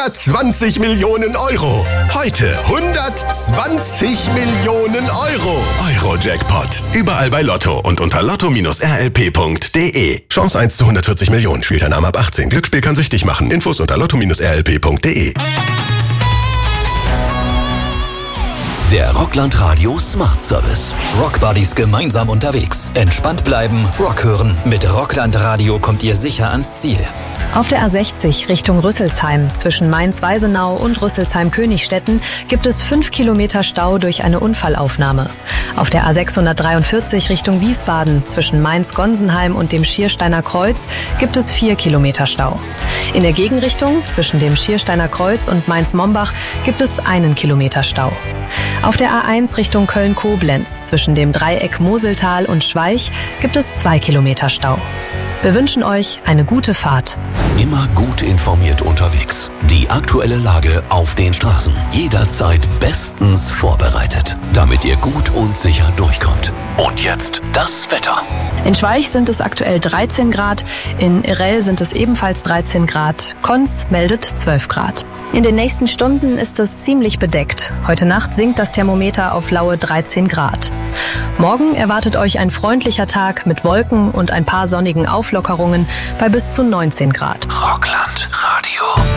120 Millionen Euro. Heute 120 Millionen Euro. Euro-Jackpot. Überall bei Lotto und unter lotto-rlp.de. Chance 1 zu 140 Millionen. Spielteilnahme ab 18. Glücksspiel kann süchtig machen. Infos unter lotto-rlp.de. Der Rockland Radio Smart Service. Rockbuddies gemeinsam unterwegs. Entspannt bleiben, Rock hören. Mit Rockland Radio kommt ihr sicher ans Ziel. Auf der A60 Richtung Rüsselsheim zwischen Mainz-Weisenau und Rüsselsheim-Königstetten gibt es 5 Kilometer Stau durch eine Unfallaufnahme. Auf der A643 Richtung Wiesbaden zwischen Mainz-Gonsenheim und dem Schiersteiner Kreuz gibt es 4 Kilometer Stau. In der Gegenrichtung zwischen dem Schiersteiner Kreuz und Mainz-Mombach gibt es 1 Kilometer Stau. Auf der A1 Richtung Köln-Koblenz zwischen dem Dreieck Moseltal und Schweich gibt es 2 Kilometer Stau. Wir wünschen euch eine gute Fahrt. Immer gut informiert unterwegs. Die aktuelle Lage auf den Straßen. Jederzeit bestens vorbereitet, damit ihr gut und sicher durchkommt. Und jetzt das Wetter. In Schweich sind es aktuell 13 Grad, in Irrell sind es ebenfalls 13 Grad, Konz meldet 12 Grad. In den nächsten Stunden ist es ziemlich bedeckt. Heute Nacht sinkt das Thermometer auf laue 13 Grad. Morgen erwartet euch ein freundlicher Tag mit Wolken und ein paar sonnigen Auflockerungen bei bis zu 19 Grad. Rockland Radio.